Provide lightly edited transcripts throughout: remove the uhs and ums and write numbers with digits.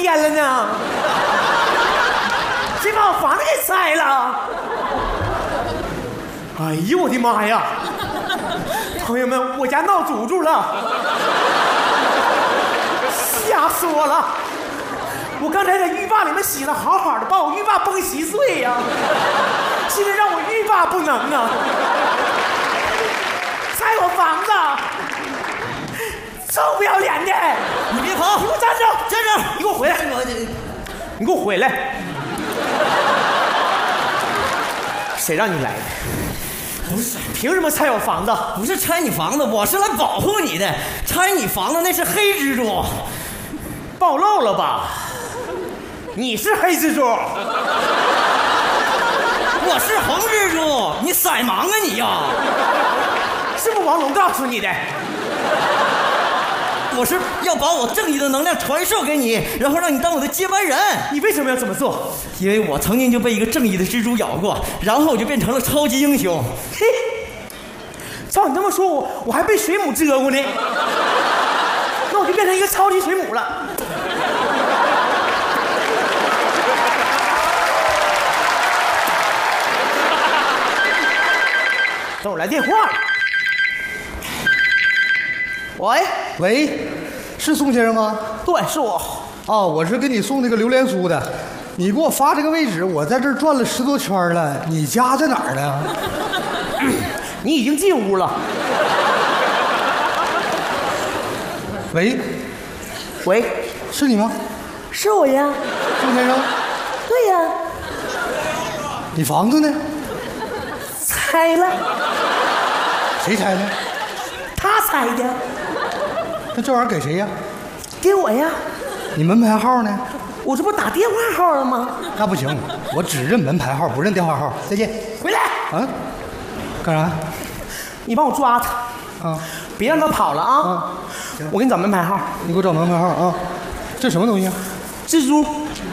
天了呢？谁把我房子给拆了？哎呦我的妈呀！朋友们，我家闹祖祖了，吓死我了！我刚才在浴霸里面洗的好好的，把我浴霸崩稀碎呀！现在让我欲罢不能啊！拆我房子，臭不要脸的！ 你别跑！ 你给我站住！ 站住！ 你给我回来！你给我回来！谁让你来的？ 不是， 凭什么拆我房子？ 不是拆你房子，我是来保护你的。拆你房子那是黑蜘蛛， 暴露了吧？你是黑蜘蛛， 我是红蜘蛛，你色盲啊你呀！ 是不是王龙告诉你的？ 我是要把我正义的能量传授给你，然后让你当我的接班人。 你为什么要这么做？ 因为我曾经就被一个正义的蜘蛛咬过，然后我就变成了超级英雄。 嘿，照你这么说，我还被水母蛰过呢，那我就变成一个超级水母了。等我来电话了。 喂，是宋先生吗？ 对，是我。 哦，我是给你送那个榴莲酥的。你给我发这个位置，我在这儿转了10多圈了。你家在哪儿呢？ 你已经进屋了。 喂， 喂， 是你吗？ 是我呀。 宋先生？ 对呀。 你房子呢？ 拆了。 谁拆的？ 他拆的。 那这玩意儿给谁呀？ 给我呀。 你门牌号呢？ 我这不打电话号了吗？ 那不行，我只认门牌号，不认电话号。再见。 回来。 啊？干啥？ 你帮我抓他。 啊！ 别让他跑了啊！ 啊， 我给你找门牌号。 你给我找门牌号啊！这什么东西啊？ 蜘蛛。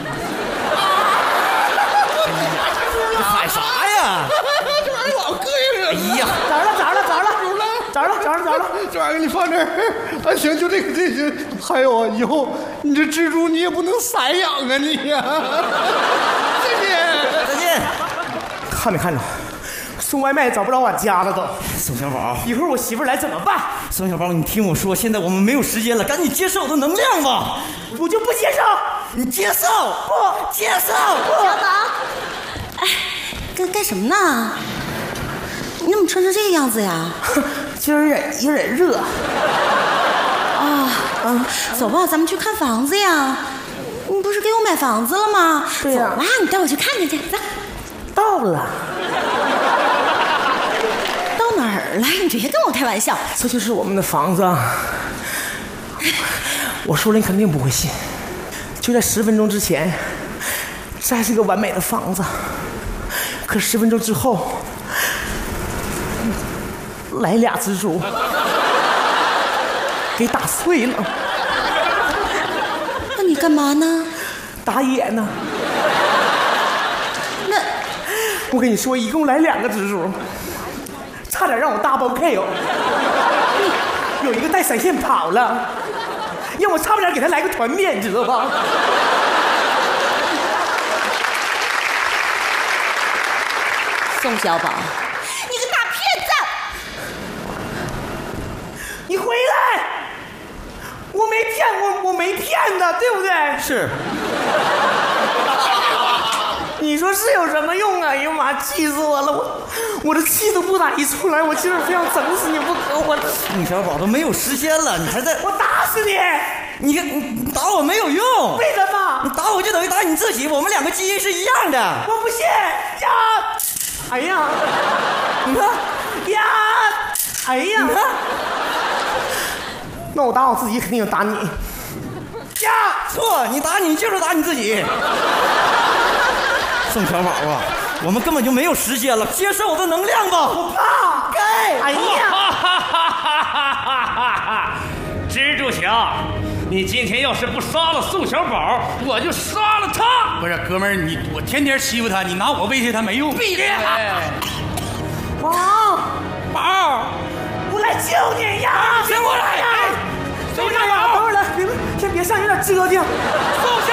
喊啥呀？ 这玩意儿老膈应人。 哎呀， 找着了，找着了，找着了，找着了，找着了，找着了。 这玩意儿给你放这儿。啊，行，就这个，这行。还有啊，以后你这蜘蛛你也不能散养啊，你呀。再见。 再见。 看没看着？送外卖找不着我家了都。 宋小宝， 一会儿我媳妇儿来怎么办？ 宋小宝，你听我说，现在我们没有时间了，赶紧接受我的能量吧。 我就不接受。 你接受？ 不接受。 小宝，哎，干什么呢？你怎么穿成这个样子呀？ 今儿有点热。 走吧，咱们去看房子呀。你不是给我买房子了吗？ 对呀。 走吧，你带我去看看去。走。 到了。 到哪儿了？你别跟我开玩笑。 这就是我们的房子啊。我说了你肯定不会信。就在10分钟之前，这还是个完美的房子。可10分钟之后，来俩蜘蛛，给打碎了。 那你干嘛呢？ 打野呢。 那我跟你说，一共来2个蜘蛛，差点让我double KO。有一个带闪现跑了，让我差不点给他来个团灭，你知道吧？ 宋小宝，你个大骗子！ 你回来！我没骗他，对不对？ 是。 你说是有什么用啊？哎呀妈，气死我了！我这气都不打一处来，我今儿非要整死你不可！我宋小宝都没有时间了，你还在？ 我打死你！ 你打我没有用。 为什么？ 你打我就等于打你自己，我们2个基因是一样的。 我不信呀！哎呀，你看呀！哎呀，你看，那我打我自己，肯定要打你。呀， 错，你打你就是打你自己。宋小宝啊，我们根本就没有时间了，接受我的能量吧。 我怕。 该。 哎呀！蜘蛛侠，你今天要是不杀了宋小宝，我就杀了他。 不是，哥们儿，我天天欺负他，你拿我威胁他没用。 闭嘴！ 宝， 宝， 我来救你呀！ 先过来！ 等会儿来，先别上，有点折腾。 宋小